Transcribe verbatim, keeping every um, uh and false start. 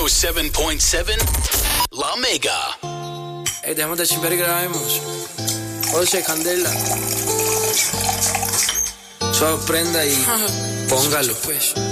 oh seven point seven La Mega. Ey, dejemos de chimber y grabemos. José Candela. Suave prenda y póngalo pues.